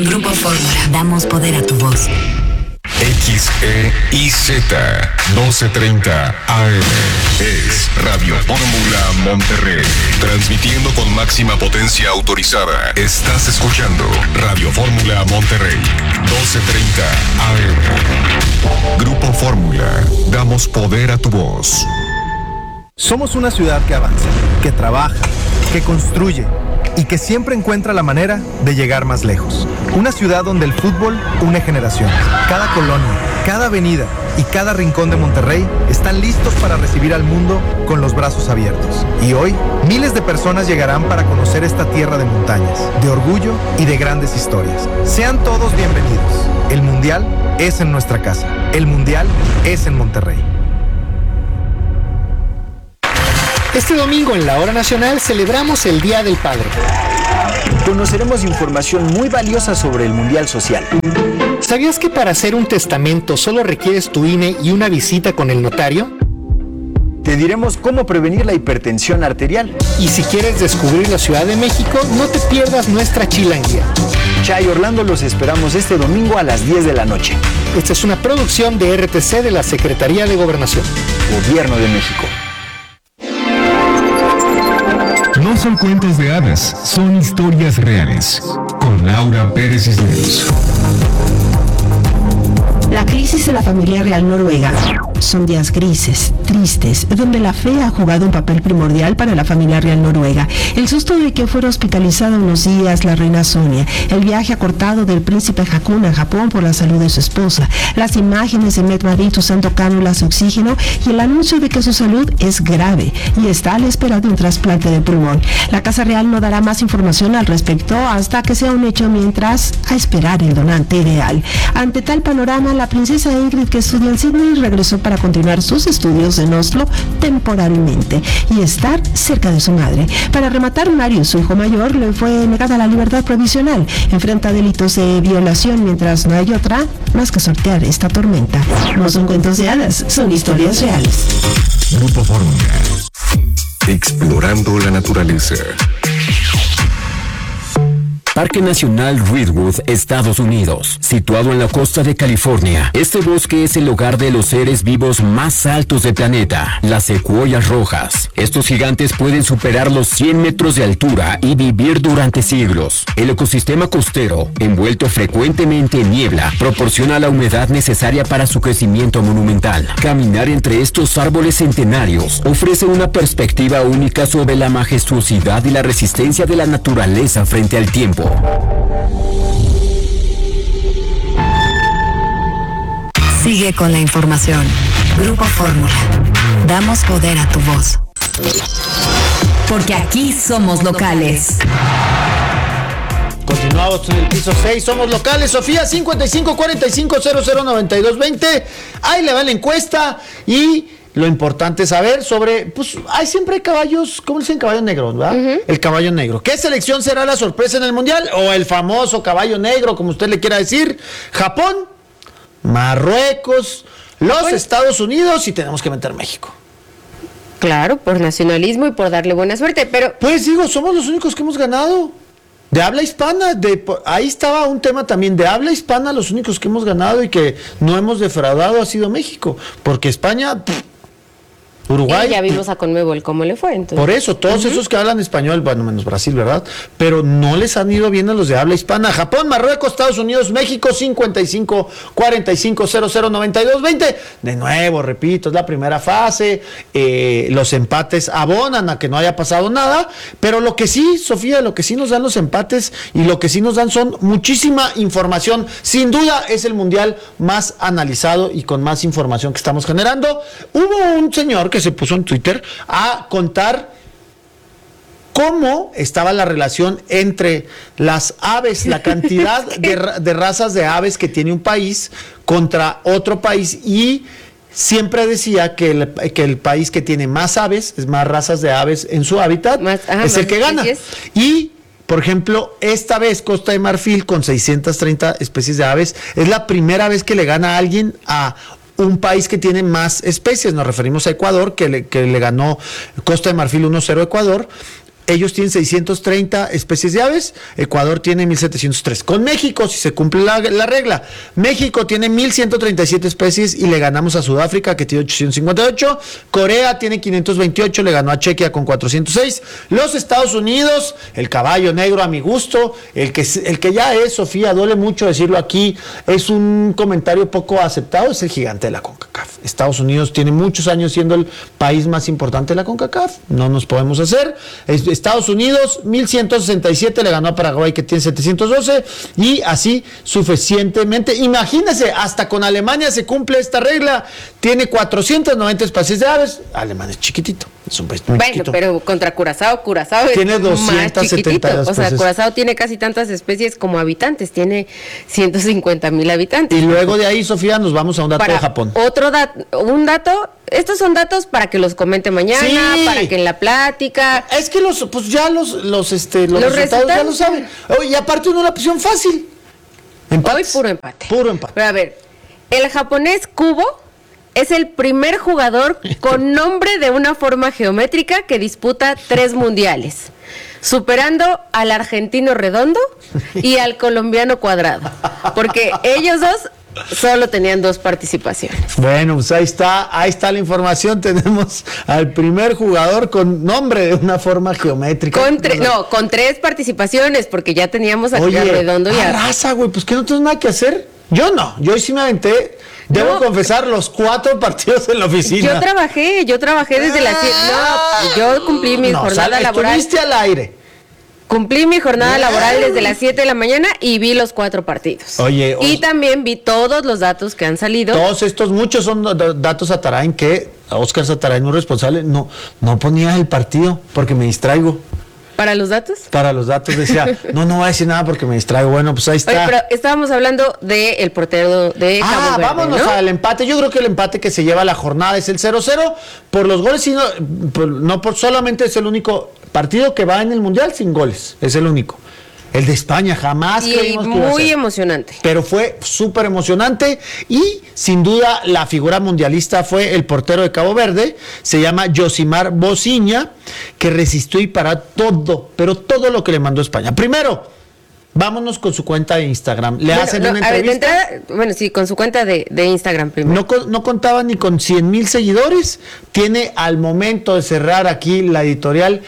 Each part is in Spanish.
Grupo Fórmula. Damos poder a tu voz. XEIZ 1230 AM es Radio Fórmula Monterrey, transmitiendo con máxima potencia autorizada. Estás escuchando Radio Fórmula Monterrey 1230 AM. Grupo Fórmula, damos poder a tu voz. Somos una ciudad que avanza, que trabaja, que construye y que siempre encuentra la manera de llegar más lejos. Una ciudad donde el fútbol une generaciones. Cada colonia, cada avenida y cada rincón de Monterrey están listos para recibir al mundo con los brazos abiertos. Y hoy, miles de personas llegarán para conocer esta tierra de montañas, de orgullo y de grandes historias. Sean todos bienvenidos. El Mundial es en nuestra casa. El Mundial es en Monterrey. Este domingo en la Hora Nacional celebramos el Día del Padre. Conoceremos información muy valiosa sobre el Mundial Social. ¿Sabías que para hacer un testamento solo requieres tu INE y una visita con el notario? Te diremos cómo prevenir la hipertensión arterial. Y si quieres descubrir la Ciudad de México, no te pierdas nuestra chilanguía. Chay Orlando, los esperamos este domingo a las 10 de la noche. Esta es una producción de RTC de la Secretaría de Gobernación. Gobierno de México. No son cuentos de hadas, son historias reales. Con Laura Pérez Cisneros. La crisis de la familia real noruega son días grises, tristes, donde la fe ha jugado un papel primordial para la familia real noruega. El susto de que fuera hospitalizada unos días la reina Sonia, el viaje acortado del príncipe Haakon a Japón por la salud de su esposa, las imágenes de Mette Marit usando cánulas de oxígeno y el anuncio de que su salud es grave y está a la espera de un trasplante de pulmón. La Casa Real no dará más información al respecto hasta que sea un hecho, mientras a esperar el donante ideal. Ante tal panorama, la princesa Ingrid, que estudia en Sydney, regresó para continuar sus estudios en Oslo temporalmente y estar cerca de su madre. Para rematar, Mario, su hijo mayor, le fue negada la libertad provisional. Enfrenta delitos de violación, mientras no hay otra más que sortear esta tormenta. No son cuentos de hadas, son historias reales. Grupo Fórmula. Explorando la naturaleza. Parque Nacional Redwood, Estados Unidos, situado en la costa de California. Este bosque es el hogar de los seres vivos más altos del planeta, las secuoyas rojas. Estos gigantes pueden superar los 100 metros de altura y vivir durante siglos. El ecosistema costero, envuelto frecuentemente en niebla, proporciona la humedad necesaria para su crecimiento monumental. Caminar entre estos árboles centenarios ofrece una perspectiva única sobre la majestuosidad y la resistencia de la naturaleza frente al tiempo. Sigue con la información. Grupo Fórmula. Damos poder a tu voz. Porque aquí somos locales. Continuamos en el piso 6, somos locales. Sofía, 5545009220. Ahí le va la encuesta y lo importante es saber sobre, pues, siempre hay caballos, ¿cómo dicen? Caballo negro, ¿verdad? Uh-huh. El caballo negro. ¿Qué selección será la sorpresa en el Mundial? O el famoso caballo negro, como usted le quiera decir. Japón, Marruecos, los Estados Unidos y tenemos que meter México. Claro, por nacionalismo y por darle buena suerte, pero... Pues digo, somos los únicos que hemos ganado. De habla hispana, ahí estaba un tema también, de habla hispana, los únicos que hemos ganado y que no hemos defraudado ha sido México. Porque España... Uruguay. Ya vimos a Conmebol cómo le fue. Entonces. Por eso, todos esos que hablan español, bueno, menos Brasil, ¿verdad? Pero no les han ido bien a los de habla hispana. Japón, Marruecos, Estados Unidos, México, 5545009220. De nuevo, repito, es la primera fase. Los empates abonan a que no haya pasado nada. Pero lo que sí, Sofía, lo que sí nos dan los empates y lo que sí nos dan son muchísima información. Sin duda es el mundial más analizado y con más información que estamos generando. Hubo un señor que se puso en Twitter a contar cómo estaba la relación entre las aves, la cantidad de razas de aves que tiene un país contra otro país, y siempre decía que el país que tiene más aves, es más razas de aves en su hábitat, es el que gana. Y, por ejemplo, esta vez Costa de Marfil, con 630 especies de aves, es la primera vez que le gana a alguien a un país que tiene más especies. Nos referimos a Ecuador, que le ganó Costa de Marfil 1-0 a Ecuador. Ellos tienen 630 especies de aves, Ecuador tiene 1703. Con México, si se cumple la regla, México tiene 1137 especies y le ganamos a Sudáfrica, que tiene 858. Corea tiene 528, le ganó a Chequia con 406. Los Estados Unidos, el caballo negro a mi gusto, el que ya es, Sofía, duele mucho decirlo aquí, es un comentario poco aceptado, es el gigante de la CONCACAF. Estados Unidos tiene muchos años siendo el país más importante de la CONCACAF, no nos podemos hacer. Estados Unidos, 1167, le ganó a Paraguay, que tiene 712, y así suficientemente. Imagínense, hasta con Alemania se cumple esta regla, tiene 490 especies de aves. Alemania es chiquitito, es un país muy chiquito. Pero contra Curazao tiene es 272 más chiquitito. O sea, Curazao tiene casi tantas especies como habitantes, tiene 150,000 habitantes. Y luego de ahí, Sofía, nos vamos a un dato de Japón. Un dato, estos son datos para que los comente mañana, sí, para que en la plática. Es que los resultados ya lo saben. Y aparte uno la pusieron fácil. Hoy puro empate. Puro empate. Pero a ver, el japonés Kubo es el primer jugador con nombre de una forma geométrica que disputa 3 mundiales, superando al argentino Redondo y al colombiano Cuadrado, porque ellos dos solo tenían 2 participaciones. Bueno, pues ahí está la información. Tenemos al primer jugador con nombre de una forma geométrica. Con 3 participaciones, porque ya teníamos a Redondo y a raza, güey, pues que no tengo nada que hacer. Yo sí me aventé. Debo confesar, los 4 partidos en la oficina. Yo trabajé desde las 7. Yo cumplí mi jornada laboral. Estuviste al aire. Cumplí mi jornada laboral desde las 7 de la mañana y vi los 4 partidos. Y también vi todos los datos que han salido. Todos estos, muchos son datos Satarain, que Oscar Satarain, muy responsable, no ponía el partido porque me distraigo. ¿Para los datos? Para los datos decía, no voy a decir nada porque me distraigo. Bueno, pues ahí está. Oye, pero estábamos hablando del portero de Cabo Verde, vámonos, ¿no?, al empate. Yo creo que el empate que se lleva la jornada es el 0-0 por los goles, sino no por solamente es el único partido que va en el Mundial sin goles. Es el único. El de España jamás creímos que iba a ser. Muy emocionante. Pero fue súper emocionante y sin duda la figura mundialista fue el portero de Cabo Verde, se llama Yosimar Bociña, que resistió y para todo, pero todo lo que le mandó España. Primero, vámonos con su cuenta de Instagram. Hacen una entrevista. Con su cuenta de Instagram primero. No contaba ni con 100,000 seguidores. Tiene al momento de cerrar aquí la editorial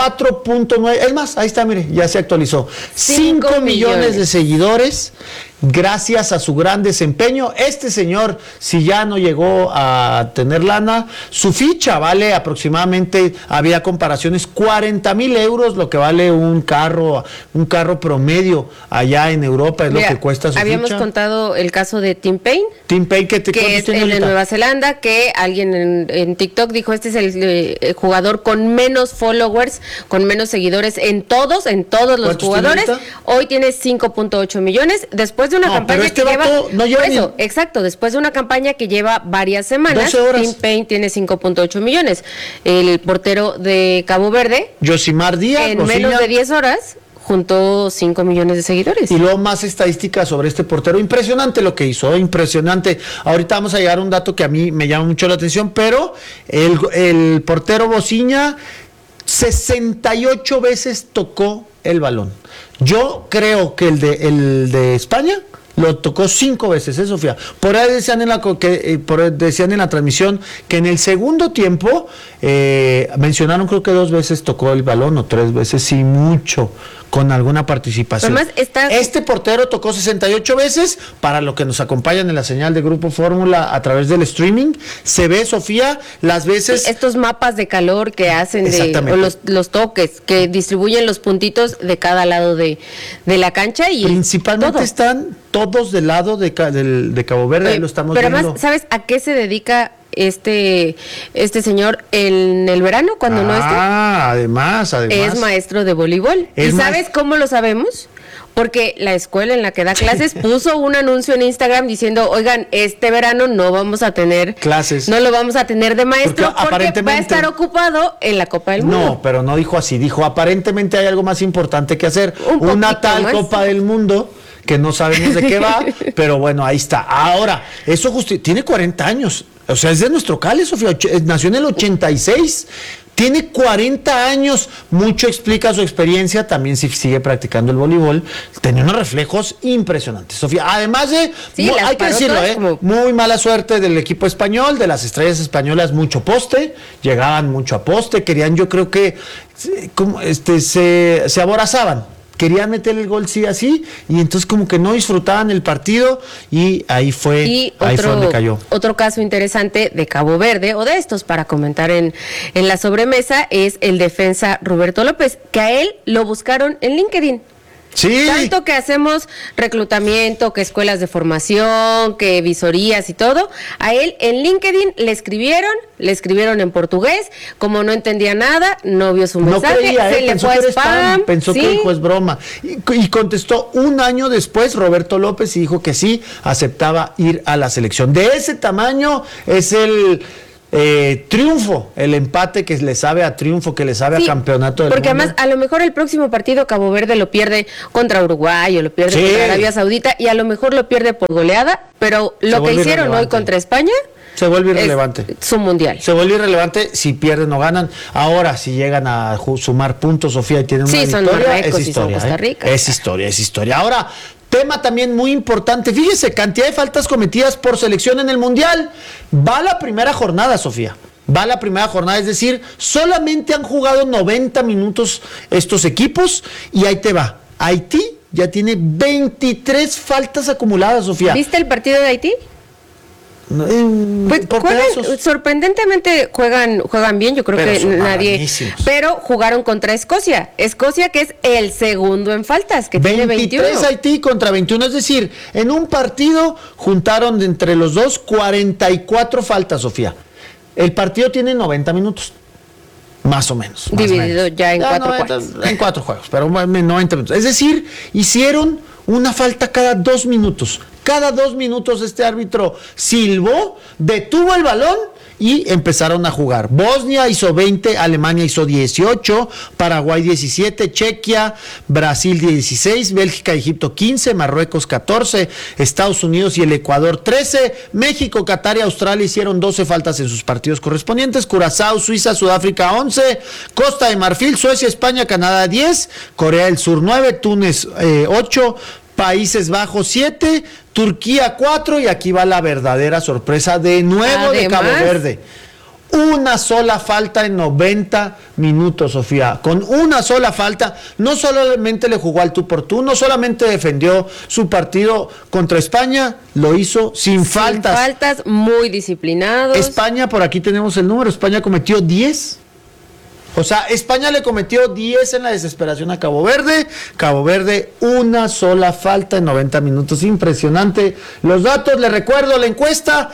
4.9, es más, ahí está, mire, ya se actualizó. 5 millones de seguidores, gracias a su gran desempeño. Este señor, si ya no llegó a tener lana, su ficha vale aproximadamente, había comparaciones, 40,000 euros, lo que vale un carro promedio allá en Europa, es lo que cuesta su habíamos ficha. Contado el caso de Tim Payne. Tim Payne, que es el de Nueva Zelanda, que alguien en TikTok dijo, este es el jugador con menos followers, con menos seguidores en todos los jugadores. Hoy tiene 5.8 millones, después de una campaña que lleva... Exacto, después de una campaña que lleva varias semanas, Tim Payne tiene 5.8 millones. El portero de Cabo Verde, Yosimar Díaz, en menos de 10 horas... juntó 5 millones de seguidores. Y luego más estadísticas sobre este portero. Impresionante lo que hizo, impresionante. Ahorita vamos a llegar a un dato que a mí me llama mucho la atención, pero el portero Bociña 68 veces tocó el balón. Yo creo que el de España lo tocó 5 veces, Sofía. Por ahí decían en la transmisión que en el segundo tiempo mencionaron, creo que 2 veces tocó el balón o 3 veces, sí, mucho, con alguna participación. Además, este portero tocó 68 veces, para lo que nos acompañan en la señal de Grupo Fórmula a través del streaming. Se ve, Sofía, las veces... Estos mapas de calor que hacen, los toques, que distribuyen los puntitos de cada lado de la cancha. Y principalmente están todos del lado de Cabo Verde, ahí lo estamos viendo. Pero además, ¿sabes a qué se dedica este señor en el verano cuando no está? Además. Es maestro de voleibol. ¿Y sabes cómo lo sabemos? Porque la escuela en la que da clases puso un anuncio en Instagram diciendo, oigan, este verano no vamos a tener clases. No lo vamos a tener de maestro porque va a estar ocupado en la Copa del Mundo. No, pero no dijo así, dijo, aparentemente hay algo más importante que hacer. Una tal Copa del Mundo que no sabemos de qué va, pero bueno, ahí está. Ahora, eso tiene 40 años. O sea, es de nuestro Cali, Sofía, nació en el 86. Tiene 40 años, mucho explica su experiencia, también si sigue practicando el voleibol, tenía unos reflejos impresionantes. Sofía, además de, hay que decirlo, muy mala suerte del equipo español, de las estrellas españolas, mucho poste, llegaban mucho a poste, querían, yo creo que se aborazaban. Querían meter el gol sí así, y entonces como que no disfrutaban el partido, y ahí fue donde cayó. Otro caso interesante de Cabo Verde, o de estos para comentar en la sobremesa, es el defensa Roberto López, que a él lo buscaron en LinkedIn. Sí. Tanto que hacemos reclutamiento, que escuelas de formación, que visorías y todo, a él en LinkedIn le escribieron en portugués, como no entendía nada, no vio su mensaje, no creía, se le fue a spam, pensó que dijo es broma, y contestó un año después Roberto López y dijo que sí, aceptaba ir a la selección. De ese tamaño es el triunfo, el empate que le sabe a triunfo, que le sabe a campeonato del porque mundo. Además a lo mejor el próximo partido Cabo Verde lo pierde contra Uruguay o lo pierde contra Arabia Saudita, y a lo mejor lo pierde por goleada, pero lo que hicieron hoy contra España se vuelve irrelevante. Su mundial. Se vuelve irrelevante si pierden o ganan. Ahora, si llegan a sumar puntos, Sofía, y tienen una victoria, es historia. Costa Rica, es historia. Ahora, tema también muy importante. Fíjese, cantidad de faltas cometidas por selección en el Mundial. Va la primera jornada, Sofía. Va la primera jornada, es decir, solamente han jugado 90 minutos estos equipos, y ahí te va. Haití ya tiene 23 faltas acumuladas, Sofía. ¿Viste el partido de Haití? Pues sorprendentemente juegan bien, yo creo que nadie, pero jugaron contra Escocia, que es el segundo en faltas, que tiene 21. 23 Haití contra 21, es decir, en un partido juntaron entre los dos 44 faltas, Sofía. El partido tiene 90 minutos. Más o menos. Dividido ya en 4 juegos. En 4 juegos, pero 90 minutos. Es decir, hicieron una falta cada 2 minutos. Cada 2 minutos este árbitro silbó, detuvo el balón y empezaron a jugar. Bosnia hizo 20, Alemania hizo 18, Paraguay 17, Chequia, Brasil 16, Bélgica y Egipto 15, Marruecos 14, Estados Unidos y el Ecuador 13, México, Qatar y Australia hicieron 12 faltas en sus partidos correspondientes, Curazao, Suiza, Sudáfrica 11, Costa de Marfil, Suecia, España, Canadá 10, Corea del Sur 9, Túnez 8, Países Bajos 7, Turquía 4, y aquí va la verdadera sorpresa de nuevo de Cabo Verde. Una sola falta en 90 minutos, Sofía. Con una sola falta, no solamente le jugó al tú por tú, no solamente defendió su partido contra España, lo hizo sin faltas. Sin faltas, muy disciplinados. España, por aquí tenemos el número, España cometió 10. O sea, España le cometió 10 en la desesperación a Cabo Verde. Cabo Verde, una sola falta en 90 minutos. Impresionante. Los datos, les recuerdo la encuesta: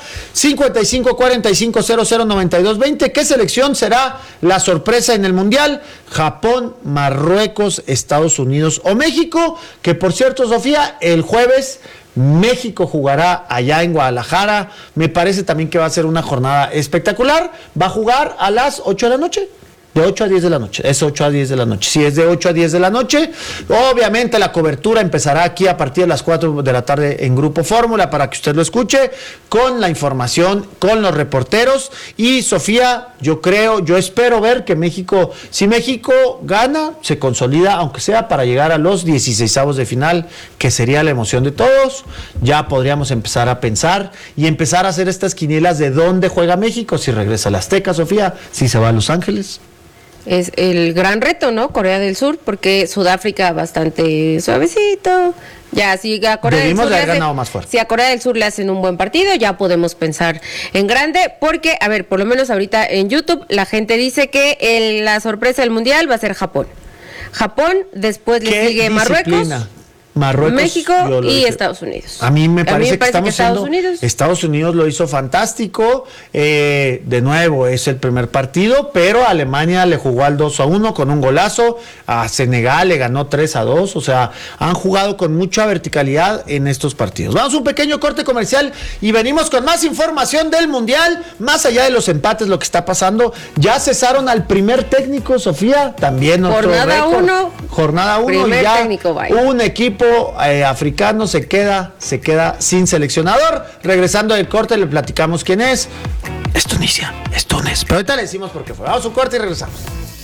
55-45-00-92-20. ¿Qué selección será la sorpresa en el Mundial? Japón, Marruecos, Estados Unidos o México. Que por cierto, Sofía, el jueves México jugará allá en Guadalajara. Me parece también que va a ser una jornada espectacular. Va a jugar a las 8 de la noche. De 8 a 10 de la noche, es 8 a 10 de la noche. Si es de 8 a 10 de la noche, obviamente la cobertura empezará aquí a partir de las 4 de la tarde en Grupo Fórmula, para que usted lo escuche, con la información, con los reporteros. Y Sofía, yo espero ver que México, si México gana, se consolida, aunque sea para llegar a los 16avos de final, que sería la emoción de todos. Ya podríamos empezar a pensar y empezar a hacer estas quinielas de dónde juega México, si regresa a la Azteca, Sofía, si se va a Los Ángeles. Es el gran reto, ¿no? Corea del Sur, porque Sudáfrica bastante suavecito. Ya, si a Corea del Sur ganado más fuerte. Si a Corea del Sur le hacen un buen partido, ya podemos pensar en grande, porque, a ver, por lo menos ahorita en YouTube la gente dice que la sorpresa del Mundial va a ser Japón. Japón, después le sigue Marruecos, México y Estados Unidos. A mí me parece que Estados Unidos lo hizo fantástico. De nuevo, es el primer partido, pero Alemania le jugó al 2-1 con un golazo. A Senegal le ganó 3-2. O sea, han jugado con mucha verticalidad en estos partidos. Vamos a un pequeño corte comercial y venimos con más información del Mundial. Más allá de los empates, lo que está pasando. Ya cesaron al primer técnico, Sofía. También Jornada 1. Y ya un equipo equipo africano se queda sin seleccionador. Regresando del corte le platicamos quién es. Es Tunisia, es Túnez. Pero ahorita le decimos por qué fue. Vamos a un corte y regresamos.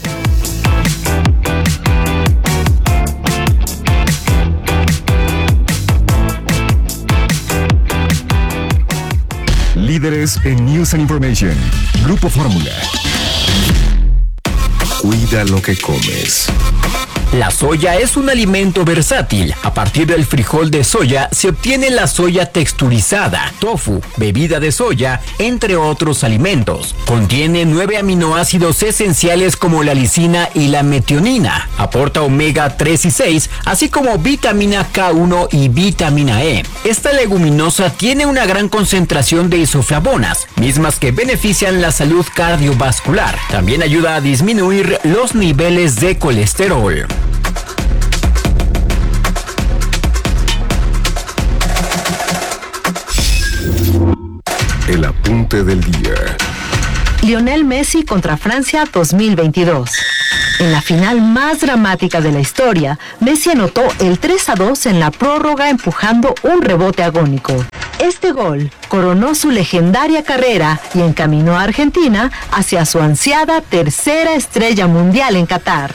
Líderes en News and Information. Grupo Fórmula. Cuida lo que comes. La soya es un alimento versátil. A partir del frijol de soya se obtiene la soya texturizada, tofu, bebida de soya, entre otros alimentos. Contiene 9 aminoácidos esenciales como la lisina y la metionina. Aporta omega 3 y 6, así como vitamina K1 y vitamina E. Esta leguminosa tiene una gran concentración de isoflavonas, mismas que benefician la salud cardiovascular. También ayuda a disminuir los niveles de colesterol. El apunte del día. Lionel Messi contra Francia 2022. En la final más dramática de la historia, Messi anotó el 3-2 en la prórroga empujando un rebote agónico. Este gol coronó su legendaria carrera y encaminó a Argentina hacia su ansiada tercera estrella mundial en Qatar.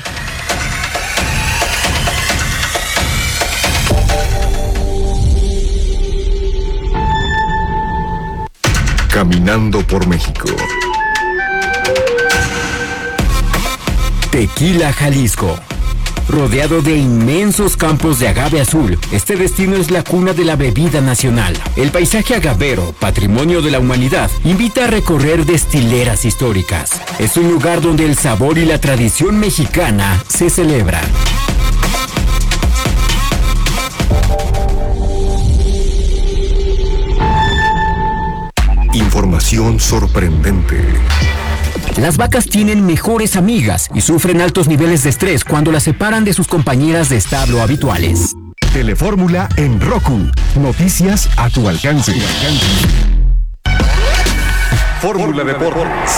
Caminando por México. Tequila, Jalisco. Rodeado de inmensos campos de agave azul, este destino es la cuna de la bebida nacional. El paisaje agavero, patrimonio de la humanidad, invita a recorrer destileras históricas. Es un lugar donde el sabor y la tradición mexicana se celebran. Información sorprendente. Las vacas tienen mejores amigas y sufren altos niveles de estrés cuando las separan de sus compañeras de establo habituales. Telefórmula en Roku. Noticias a tu alcance. Fórmula Deportes.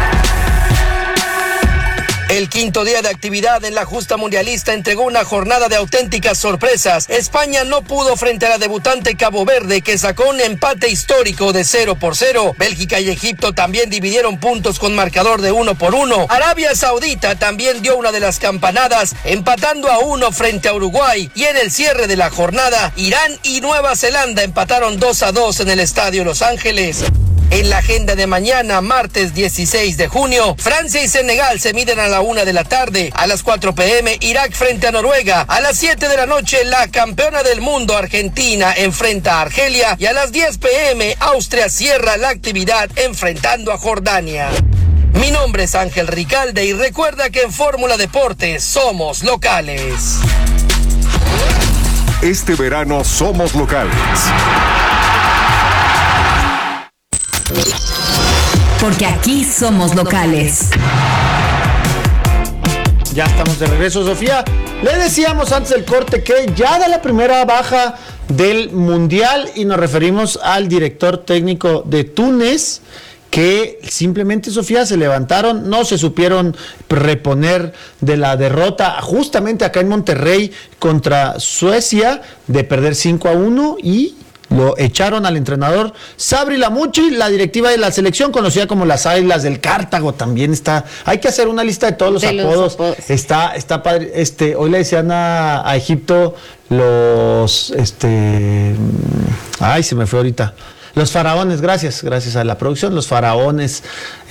El quinto día de actividad en la justa mundialista entregó una jornada de auténticas sorpresas. España no pudo frente a la debutante Cabo Verde, que sacó un empate histórico de 0-0. Bélgica y Egipto también dividieron puntos con marcador de 1-1. Arabia Saudita también dio una de las campanadas, empatando a 1 frente a Uruguay. Y en el cierre de la jornada, Irán y Nueva Zelanda empataron 2-2 en el Estadio Los Ángeles. En la agenda de mañana, martes 16 de junio, Francia y Senegal se miden a la 1 de la tarde. A las 4 p.m, Irak frente a Noruega. A las 7 de la noche, la campeona del mundo, Argentina, enfrenta a Argelia. Y a las 10 p.m, Austria cierra la actividad enfrentando a Jordania. Mi nombre es Ángel Ricalde y recuerda que en Fórmula Deportes somos locales. Este verano somos locales. Porque aquí somos locales. Ya estamos de regreso, Sofía. Le decíamos antes del corte que ya da la primera baja del Mundial y nos referimos al director técnico de Túnez, que simplemente, Sofía, se levantaron, no se supieron reponer de la derrota justamente acá en Monterrey contra Suecia, de perder 5-1 y lo echaron al entrenador Sabri Lamucci. La directiva de la selección, conocida como las Águilas del Cartago, también está. Hay que hacer una lista de todos los apodos. Está padre. Hoy le decían a Egipto los ay, se me fue ahorita. Los faraones, gracias a la producción, los faraones,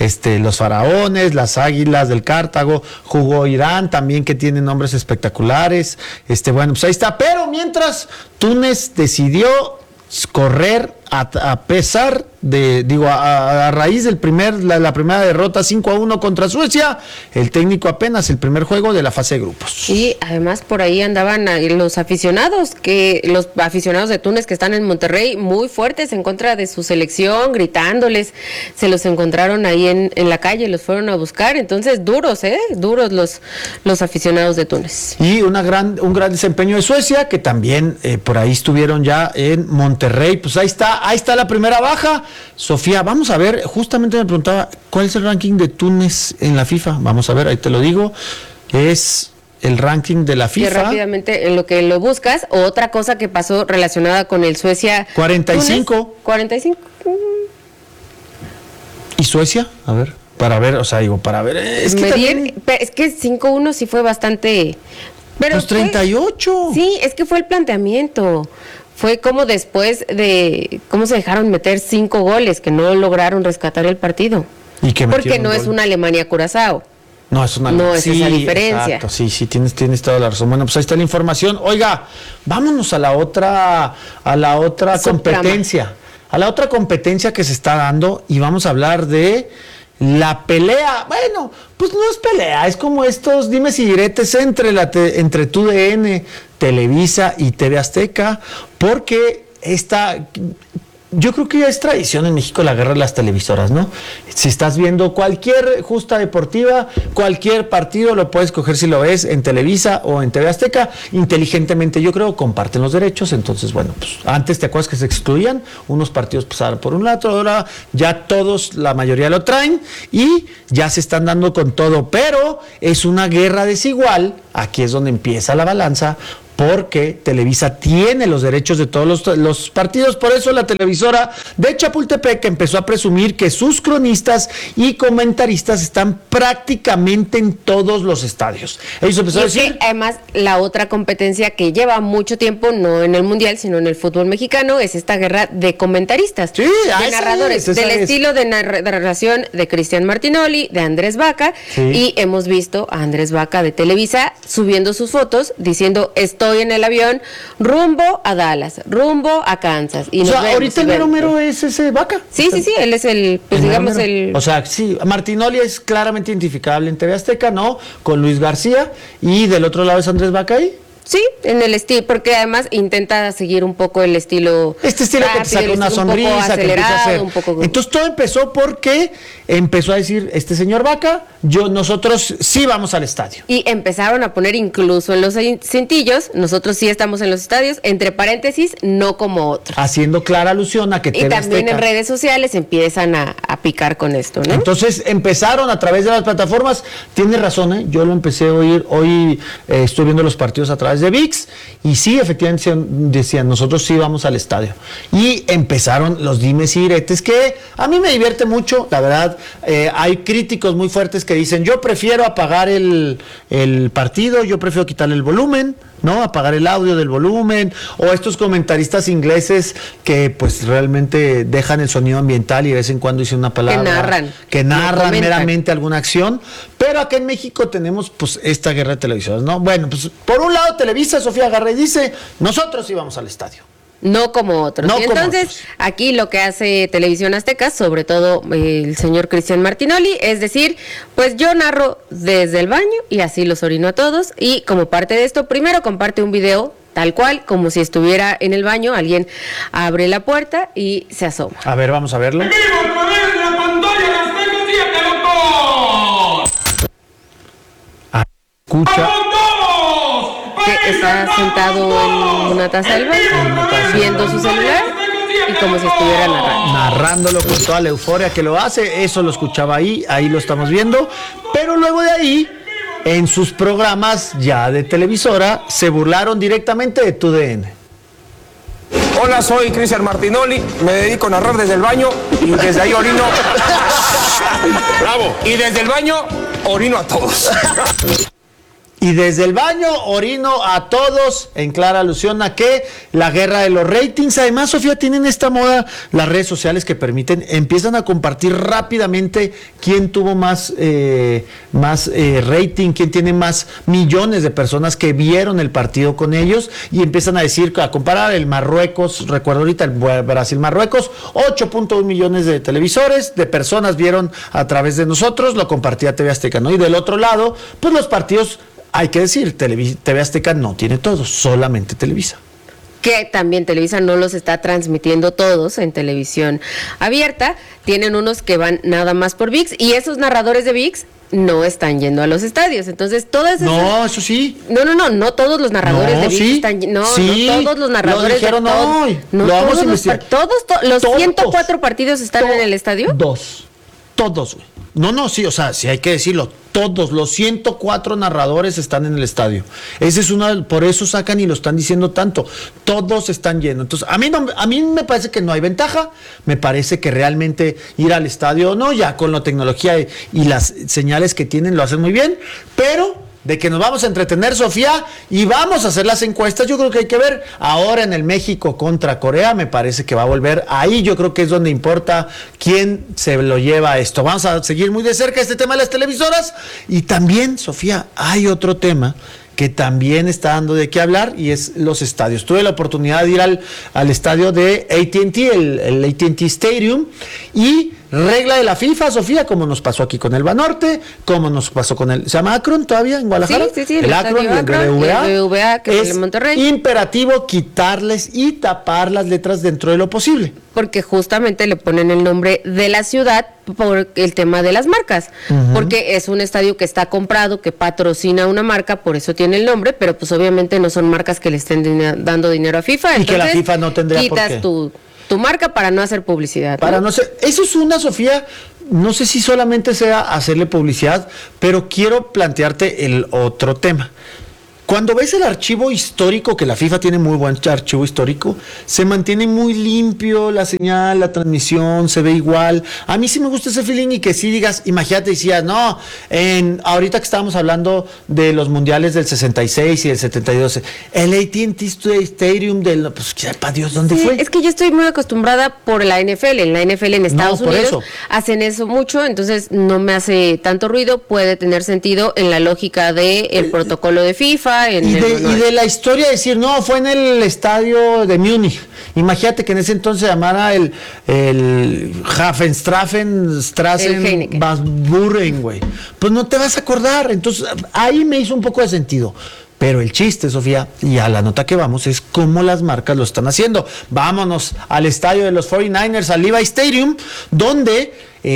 las Águilas del Cartago, jugó Irán también, que tiene nombres espectaculares. Bueno, pues ahí está. Pero mientras, Túnez decidió correr a pesar de, a raíz del la primera derrota 5-1 contra Suecia, el técnico apenas el primer juego de la fase de grupos. Y además por ahí andaban los aficionados de Túnez que están en Monterrey muy fuertes en contra de su selección, gritándoles, se los encontraron ahí en la calle, los fueron a buscar, entonces duros los aficionados de Túnez. Y un gran desempeño de Suecia, que también por ahí estuvieron ya en Monterrey. Pues ahí está la primera baja. Sofía, vamos a ver, justamente me preguntaba, ¿cuál es el ranking de Túnez en la FIFA? Vamos a ver, ahí te lo digo. Es el ranking de la FIFA. Que rápidamente, en lo que lo buscas, otra cosa que pasó relacionada con el Suecia. 45. Túnez, 45. ¿Y Suecia? A ver, para ver, o sea, digo, para ver. Es que también... es que 5-1 sí fue bastante. Pero pues 38. Sí, es que fue el planteamiento. Fue como después de cómo se dejaron meter 5 goles, que no lograron rescatar el partido. ¿Y que porque no es una Alemania-Curazao. No, es una... No, es esa diferencia. Exacto, sí, tienes toda la razón. Bueno, pues ahí está la información. Oiga, vámonos a la otra competencia. A la otra competencia que se está dando, y vamos a hablar de la pelea. Bueno, pues no es pelea, es como estos dimes y diretes entre TUDN, Televisa y TV Azteca, porque yo creo que ya es tradición en México la guerra de las televisoras, ¿no? Si estás viendo cualquier justa deportiva, cualquier partido lo puedes coger si lo ves en Televisa o en TV Azteca. Inteligentemente, yo creo, comparten los derechos. Entonces, bueno, pues antes te acuerdas que se excluían, unos partidos pasaban por un lado, ahora ya todos, la mayoría lo traen y ya se están dando con todo. Pero es una guerra desigual, aquí es donde empieza la balanza, porque Televisa tiene los derechos de todos los partidos. Por eso la televisora de Chapultepec empezó a presumir que sus cronistas y comentaristas están prácticamente en todos los estadios. Ellos empezaron a decir... Además, la otra competencia que lleva mucho tiempo, no en el Mundial, sino en el fútbol mexicano, es esta guerra de comentaristas, sí, de narradores, del estilo de narración de Cristian Martinoli, de Andrés Vaca, sí. Y hemos visto a Andrés Vaca de Televisa subiendo sus fotos, diciendo, estoy en el avión rumbo a Dallas, rumbo a Kansas. Y o sea, ahorita el mero es ese Vaca. Sí, él es el, pues digamos el... O sea, sí, Martinoli es claramente identificable en TV Azteca, ¿no? Con Luis García, y del otro lado es Andrés Vaca ahí. Sí, en el estilo, porque además intenta seguir un poco el estilo. Este estilo rápido, que te saca una sonrisa, que empieza a hacer. Entonces todo empezó porque empezó a decir este señor Vaca, nosotros sí vamos al estadio. Y empezaron a poner incluso en los cintillos, nosotros sí estamos en los estadios, entre paréntesis, no como otros. Haciendo clara alusión a que TV Azteca. Y también en redes sociales empiezan a picar con esto, ¿no? Entonces empezaron a través de las plataformas, tiene razón, yo lo empecé a oír, hoy estoy viendo los partidos a través de ViX, y sí, efectivamente decían, nosotros sí vamos al estadio. Y empezaron los dimes y diretes, que a mí me divierte mucho, la verdad. Hay críticos muy fuertes que dicen, yo prefiero apagar el partido, yo prefiero quitarle el volumen, ¿no? Apagar el audio del volumen, o estos comentaristas ingleses que pues realmente dejan el sonido ambiental y de vez en cuando dicen una palabra que narran meramente alguna acción. Pero acá en México tenemos pues esta guerra de televisoras, ¿no? Bueno, pues por un lado Televisa, Sofía Garre dice, nosotros íbamos al estadio. No como otros. No, y entonces, aquí lo que hace Televisión Azteca, sobre todo el señor Cristian Martinoli, es decir, pues yo narro desde el baño y así los orino a todos. Y como parte de esto, primero comparte un video tal cual, como si estuviera en el baño, alguien abre la puerta y se asoma. A ver, vamos a verlo. Escucha. Que está sentado en una taza del baño, viendo su celular y como si estuviera narrándolo con toda la euforia que lo hace. Eso lo escuchaba ahí lo estamos viendo. Pero luego de ahí, en sus programas ya de televisora, se burlaron directamente de TUDN. Hola, soy Cristian Martinoli, me dedico a narrar desde el baño y desde ahí orino. ¡Bravo! Y desde el baño orino a todos. Y desde el baño orino a todos, en clara alusión a que la guerra de los ratings. Además, Sofía, tienen esta moda las redes sociales que empiezan a compartir rápidamente quién tuvo más rating, quién tiene más millones de personas que vieron el partido con ellos, y empiezan a comparar el Marruecos, recuerdo ahorita el Brasil-Marruecos, 8.1 millones de televisores, de personas vieron a través de nosotros, lo compartía TV Azteca, ¿no? Y del otro lado, pues los partidos... Hay que decir, TV Azteca no tiene todos, solamente Televisa. Que también Televisa no los está transmitiendo todos en televisión abierta, tienen unos que van nada más por ViX, y esos narradores de ViX no están yendo a los estadios. Entonces, todas esas... No, eso sí. No todos los narradores de ViX están... No todos los narradores lo dijeron hoy. No lo vamos todos a investigar. Los 104 partidos están en el estadio. Todos, güey. No, sí, o sea, sí hay que decirlo. Todos los 104 narradores están en el estadio. Ese es por eso sacan y lo están diciendo tanto. Todos están llenos. Entonces, a mí me parece que no hay ventaja. Me parece que realmente ir al estadio, no, ya con la tecnología y las señales que tienen lo hacen muy bien, pero de que nos vamos a entretener, Sofía, y vamos a hacer las encuestas, yo creo que hay que ver ahora en el México contra Corea, me parece que va a volver ahí, yo creo que es donde importa quién se lo lleva a esto. Vamos a seguir muy de cerca este tema de las televisoras, y también, Sofía, hay otro tema que también está dando de qué hablar, y es los estadios. Tuve la oportunidad de ir al estadio de AT&T, el AT&T Stadium, y regla de la FIFA, Sofía, como nos pasó aquí con el Banorte, como nos pasó con ¿se llama Akron todavía en Guadalajara? Sí, el Akron y el BBVA, que es en Monterrey. Imperativo quitarles y tapar las letras dentro de lo posible. Porque justamente le ponen el nombre de la ciudad por el tema de las marcas, porque es un estadio que está comprado, que patrocina una marca, por eso tiene el nombre, pero pues obviamente no son marcas que le estén dando dinero a FIFA. Y que la FIFA no tendría por qué. Quitas tu marca para no hacer publicidad. Eso es una, Sofía, no sé si solamente sea hacerle publicidad, pero quiero plantearte el otro tema. Cuando ves el archivo histórico, que la FIFA tiene muy buen archivo histórico, se mantiene muy limpio la señal, la transmisión, se ve igual. A mí sí me gusta ese feeling y que sí digas, imagínate, decías, no, ahorita que estábamos hablando de los mundiales del 66 y del 72, el AT&T Stadium pues sepa Dios dónde fue. Es que yo estoy muy acostumbrada por la NFL. En la NFL en Estados Unidos hacen eso mucho, entonces no me hace tanto ruido, puede tener sentido en la lógica del protocolo de FIFA. Y de la historia, decir, no, fue en el estadio de Múnich. Imagínate que en ese entonces se llamara el Straßen Basburen, güey. Pues no te vas a acordar. Entonces, ahí me hizo un poco de sentido. Pero el chiste, Sofía, y a la nota que vamos, es cómo las marcas lo están haciendo. Vámonos al estadio de los 49ers, al Levi Stadium, donde,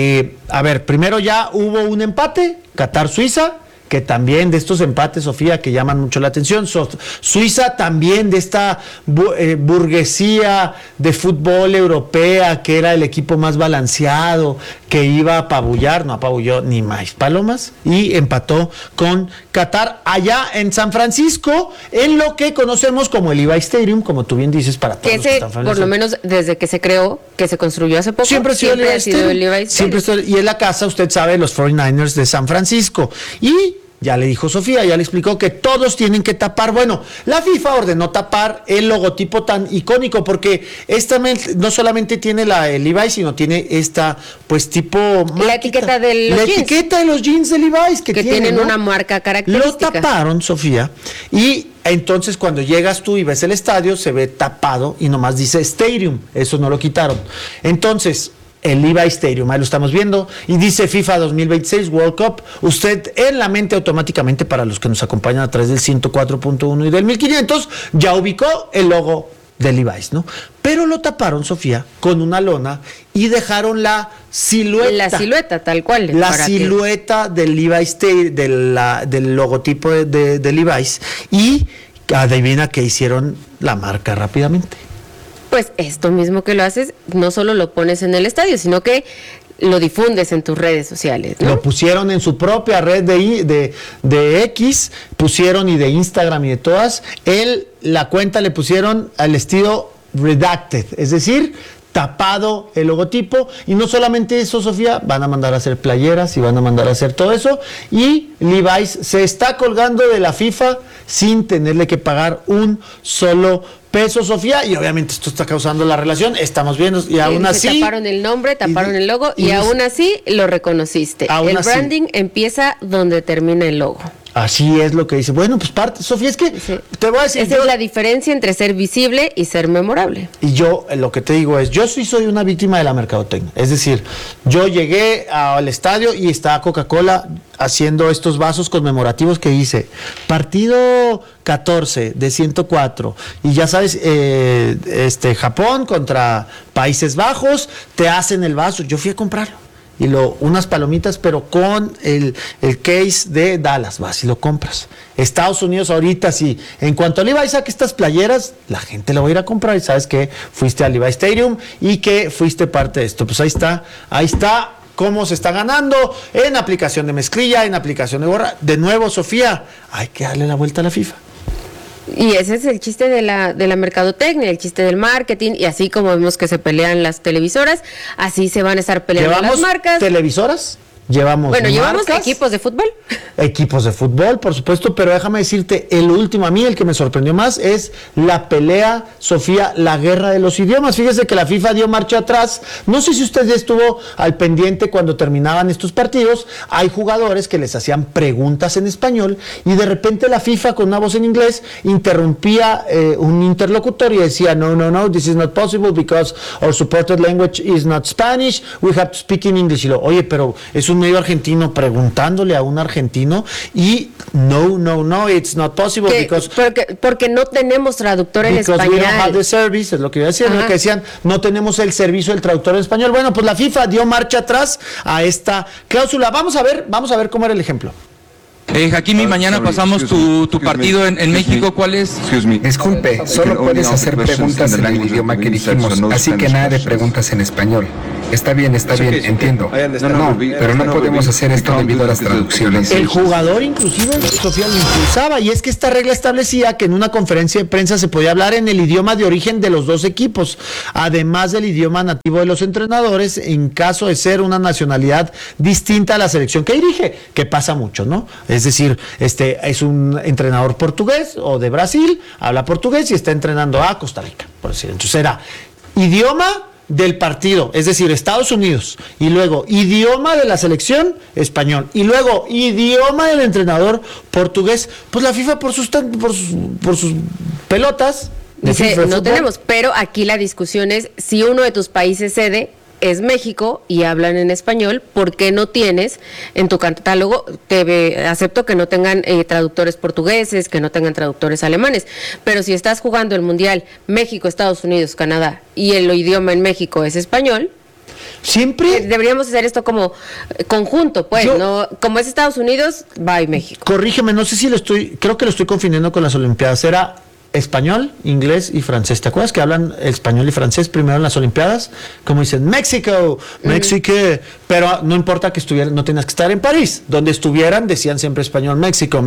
primero ya hubo un empate, Qatar-Suiza, que también de estos empates, Sofía, que llaman mucho la atención. Suiza también de esta burguesía de fútbol europea, que era el equipo más balanceado, que iba a apabullar, no apabulló ni más palomas, y empató con Qatar allá en San Francisco, en lo que conocemos como el Levi Stadium, como tú bien dices, para todos los que están por lo menos desde que se creó, que se construyó hace poco, siempre ha sido el Levi Stadium. Y es la casa, usted sabe, los 49ers de San Francisco. Y ya le dijo Sofía, ya le explicó que todos tienen que tapar. Bueno, la FIFA ordenó tapar el logotipo tan icónico, porque no solamente tiene el Levi's, sino tiene esta, pues, tipo la etiqueta de los jeans. Etiqueta de los jeans de Levi's que tienen, ¿no?, una marca característica. Lo taparon, Sofía, y entonces cuando llegas tú y ves el estadio, se ve tapado y nomás dice Stadium. Eso no lo quitaron. Entonces, el Levi Stadium, ahí lo estamos viendo, y dice FIFA 2026 World Cup. Usted en la mente automáticamente, para los que nos acompañan a través del 104.1 y del 1500, ya ubicó el logo de Levi's, ¿no? Pero lo taparon, Sofía, con una lona y dejaron la silueta. La silueta, tal cual. La silueta del Levi Stadium, del logotipo de Levi's, y adivina que hicieron la marca rápidamente. Pues esto mismo que lo haces, no solo lo pones en el estadio, sino que lo difundes en tus redes sociales, ¿no? Lo pusieron en su propia red de X, pusieron, y de Instagram y de todas. La cuenta le pusieron al estilo redacted, es decir, tapado el logotipo. Y no solamente eso, Sofía, van a mandar a hacer playeras y van a mandar a hacer todo eso, y Levi's se está colgando de la FIFA sin tenerle que pagar un solo peso, Sofía, y obviamente esto está causando la relación, estamos viendo, y aún así taparon el nombre, taparon el logo, y aún así lo reconociste. El branding empieza donde termina el logo. Así es lo que dice. Bueno, pues Sofía, es que te voy a decir. Esa es la diferencia entre ser visible y ser memorable. Y yo lo que te digo es, yo sí soy una víctima de la mercadotecnia. Es decir, yo llegué al estadio y estaba Coca-Cola haciendo estos vasos conmemorativos que dice partido 14 de 104, y ya sabes, Japón contra Países Bajos, te hacen el vaso. Yo fui a comprarlo. Y unas palomitas, pero con el case de Dallas, vas y lo compras. Estados Unidos ahorita, sí, en cuanto a Levi saque estas playeras, la gente lo va a ir a comprar, y sabes que fuiste al Levi Stadium y que fuiste parte de esto. Pues ahí está cómo se está ganando en aplicación de mezclilla, en aplicación de gorra. De nuevo, Sofía, hay que darle la vuelta a la FIFA. Y ese es el chiste de la mercadotecnia, el chiste del marketing, y así como vemos que se pelean las televisoras, así se van a estar peleando las marcas. ¿Televisoras? Llevamos equipos de fútbol. Equipos de fútbol, por supuesto, pero déjame decirte, el último, a mí el que me sorprendió más es la pelea, Sofía, la guerra de los idiomas. Fíjese que la FIFA dio marcha atrás. No sé si usted ya estuvo al pendiente cuando terminaban estos partidos. Hay jugadores que les hacían preguntas en español y de repente la FIFA con una voz en inglés interrumpía un interlocutor y decía, no, this is not possible because our supported language is not Spanish, we have to speak in English. Y oye, pero es un medio argentino preguntándole a un argentino y no, it's not possible porque no tenemos traductor en español. We don't have the service, es lo que iba a decir, lo que decían, no tenemos el servicio del traductor en español. Bueno, pues la FIFA dio marcha atrás a esta cláusula. Vamos a ver cómo era el ejemplo. Hakimi, mañana pasamos tu partido en México. ¿Cuál es? Disculpe, solo puedes hacer preguntas en el idioma que dijimos, así que nada de preguntas en español. Está bien, entiendo. No, pero no podemos hacer esto debido a las traducciones. El jugador inclusive, Sofía, lo impulsaba, y es que esta regla establecía que en una conferencia de prensa se podía hablar en el idioma de origen de los dos equipos, además del idioma nativo de los entrenadores, en caso de ser una nacionalidad distinta a la selección que dirige, que pasa mucho, ¿no? Es decir, es un entrenador portugués o de Brasil, habla portugués y está entrenando a Costa Rica, por decir. Entonces era idioma del partido, es decir, Estados Unidos, y luego idioma de la selección, español, y luego idioma del entrenador, portugués. Pues la FIFA por sus pelotas dice, no tenemos, pero aquí la discusión es, si uno de tus países sede es México y hablan en español, ¿por qué no tienes en tu catálogo? Acepto que no tengan traductores portugueses, que no tengan traductores alemanes, pero si estás jugando el Mundial México, Estados Unidos, Canadá, y el idioma en México es español, siempre deberíamos hacer esto como conjunto, pues, no como es Estados Unidos, va y México. Corrígeme, no sé si creo que lo estoy confundiendo con las Olimpiadas. Era español, inglés y francés. ¿Te acuerdas que hablan español y francés primero en las Olimpiadas? Como dicen, México, pero no importa que estuvieran, no tenías que estar en París. Donde estuvieran decían siempre español, México,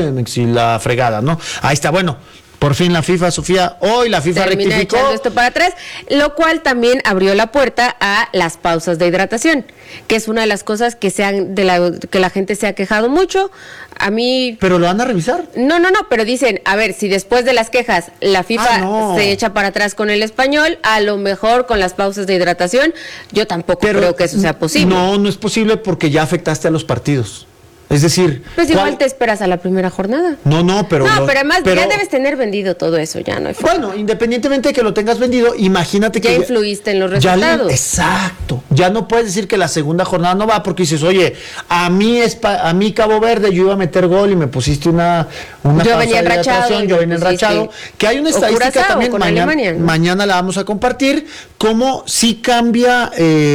la fregada, ¿no? Ahí está, bueno. Por fin la FIFA, Sofía, hoy la FIFA termina rectificó. Echando esto para atrás, lo cual también abrió la puerta a las pausas de hidratación, que es una de las cosas que que la gente se ha quejado mucho. A mí... ¿Pero lo van a revisar? No, pero dicen, a ver, si después de las quejas la FIFA se echa para atrás con el español, a lo mejor con las pausas de hidratación, yo tampoco creo que eso sea posible. No es posible porque ya afectaste a los partidos. Es decir, pues igual te esperas a la primera jornada. Pero además ya debes tener vendido todo eso, ya no hay forma. Bueno, independientemente de que lo tengas vendido, imagínate que ya influiste en los resultados. Exacto. Ya no puedes decir que la segunda jornada no va porque dices, oye, a mí Cabo Verde yo iba a meter gol y me pusiste una yo venía enrachado, que hay una estadística también mañana la vamos a compartir, cómo sí cambia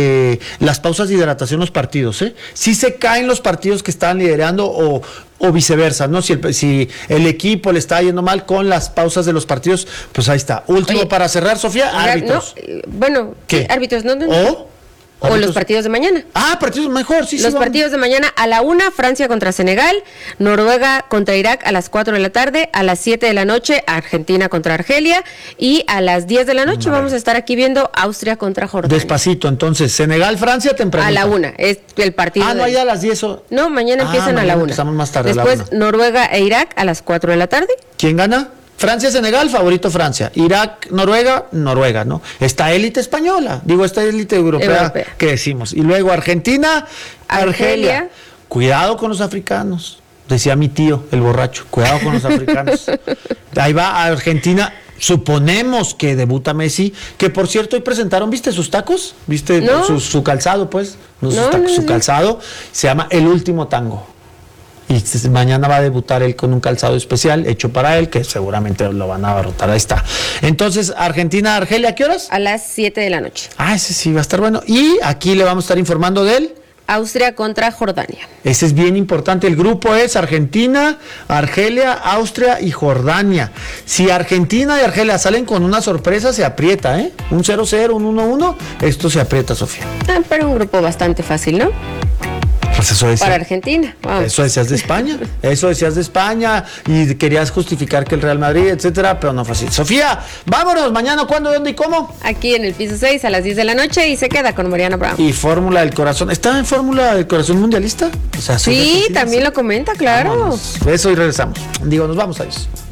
las pausas de hidratación los partidos, sí se caen los partidos que están liderando o viceversa, ¿no? Si el equipo le está yendo mal con las pausas de los partidos, pues ahí está. Último para cerrar, Sofía, árbitros. ¿Qué? Árbitros, ¿no? O los partidos de mañana. Partidos mejor, sí. Los partidos de mañana a la 1, Francia contra Senegal, Noruega contra Irak a las 4 de la tarde, a las 7 de la noche, Argentina contra Argelia, y a las 10 de la noche vamos a estar aquí viendo Austria contra Jordania. Despacito, entonces, Senegal, Francia, temprano. A la 1, es el partido. No, ya a las 10 o... No, mañana empiezan a la 1. Empezamos más tarde. Después, Noruega e Irak a las 4 de la tarde. ¿Quién gana? Francia-Senegal, favorito Francia. Irak-Noruega, Noruega, ¿no? Esta élite española, esta élite europea que decimos. Y luego Argentina, Argelia. Cuidado con los africanos, decía mi tío, el borracho. Cuidado con los africanos. Ahí va Argentina. Suponemos que debuta Messi, que por cierto hoy presentaron, ¿viste sus tacos? ¿Viste su calzado, pues? Su calzado se llama El Último Tango. Y mañana va a debutar él con un calzado especial hecho para él, que seguramente lo van a abarrotar. Ahí está. Entonces, Argentina-Argelia, ¿a qué horas? A las 7 de la noche. Ese sí va a estar bueno. Y aquí le vamos a estar informando del Austria contra Jordania. Ese es bien importante. El grupo es Argentina, Argelia, Austria y Jordania. Si Argentina y Argelia salen con una sorpresa, se aprieta, ¿eh? Un 0-0, un 1-1, esto se aprieta, Sofía. Pero un grupo bastante fácil, ¿no? Pues eso decía. Para Argentina. Wow. Eso decías de España. Eso decías de España y querías justificar que el Real Madrid, etcétera, pero no fue así. Sofía, vámonos. Mañana, ¿cuándo, dónde y cómo? Aquí en el piso 6 a las 10 de la noche y se queda con Mariana Brown. Y Fórmula del Corazón. ¿Está en Fórmula del Corazón mundialista? O sea, sí, también lo comenta, claro. Vámonos. Eso y regresamos. Digo, nos vamos a eso.